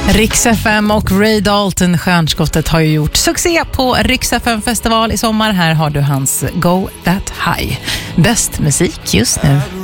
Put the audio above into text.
Rix FM och Ray Dalton, stjärnskottet, har ju gjort succé på Rix FM festival i sommar. Här har du hans Go That High. Bäst musik just nu.